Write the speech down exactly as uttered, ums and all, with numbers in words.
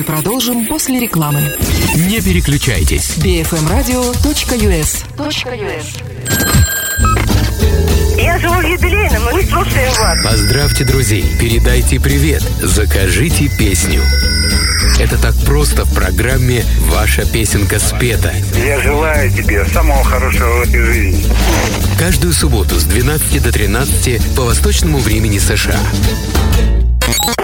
Продолжим после рекламы. Не переключайтесь. би эф эм радио точка ю эс. Я живу в юбилейном, мы не слушаем вас. Поздравьте друзей, передайте привет, закажите песню. Это так просто в программе «Ваша песенка спета». Я желаю тебе самого хорошего в этой жизни. Каждую субботу с двенадцати до тринадцати по восточному времени США.